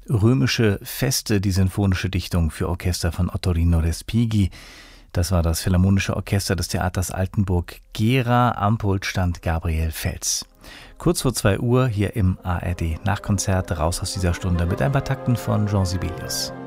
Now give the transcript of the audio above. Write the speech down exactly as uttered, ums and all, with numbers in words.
Römische Feste, die sinfonische Dichtung für Orchester von Ottorino Respighi. Das war das Philharmonische Orchester des Theaters Altenburg-Gera. Am Pult stand Gabriel Fels. Kurz vor zwei Uhr hier im A R D Nachkonzert, raus aus dieser Stunde mit ein paar Takten von Jean Sibelius.